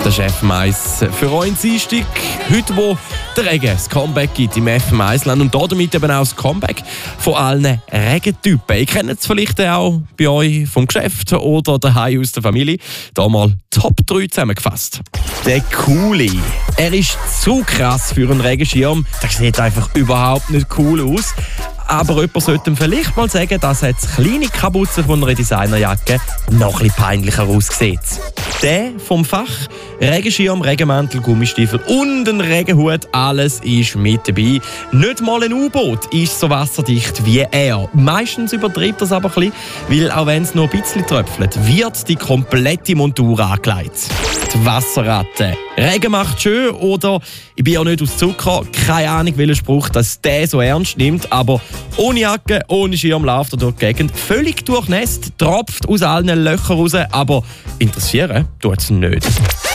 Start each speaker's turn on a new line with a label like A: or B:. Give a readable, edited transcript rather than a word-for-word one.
A: Das ist FM1 für euch Dienstag. Heute, wo der Regen das Comeback gibt im FM1-Land und damit eben auch das Comeback von allen Regentypen. Ihr kennt es vielleicht auch bei euch vom Geschäft oder daheim aus der Familie. Hier mal Top 3 zusammengefasst. Der Coole. Er ist zu krass für einen Regenschirm. Der sieht einfach überhaupt nicht cool aus. Aber jemand sollte ihm vielleicht mal sagen, dass das kleine Kapuze von einer Designerjacke noch ein bisschen peinlicher aussieht. Der vom Fach, Regenschirm, Regenmantel, Gummistiefel und ein Regenhut, alles ist mit dabei. Nicht mal ein U-Boot ist so wasserdicht wie er. Meistens übertreibt das aber ein bisschen, weil auch wenn es nur ein bisschen tröpfelt, wird die komplette Montur angelegt. Die Wasserratte. Regen macht schön oder ich bin ja nicht aus Zucker. Keine Ahnung, welcher Spruch dass der so ernst nimmt, aber ohne Jacke, ohne Schirm läuft er durch die Gegend. Völlig durchnässt, tropft aus allen Löchern raus, aber interessieren tut es nicht.